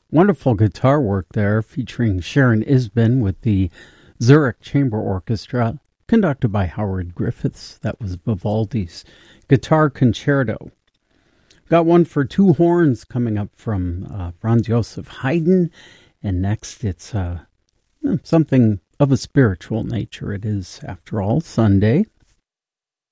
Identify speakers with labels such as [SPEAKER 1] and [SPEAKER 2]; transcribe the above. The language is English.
[SPEAKER 1] Wonderful guitar work there featuring Sharon Isbin with the Zurich Chamber Orchestra, conducted by Howard Griffiths. That was Vivaldi's Guitar Concerto. Got one for two horns coming up from Franz Joseph Haydn. And next it's something of a spiritual nature. It is, after all, Sunday.